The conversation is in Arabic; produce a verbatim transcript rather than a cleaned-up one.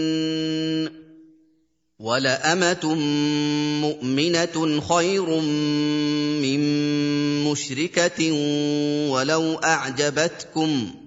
وَلَأَمَةٌ مُّؤْمِنَةٌ خَيْرٌ مِّن مُّشْرِكَةٍ وَلَوْ أَعْجَبَتْكُمْ ۗ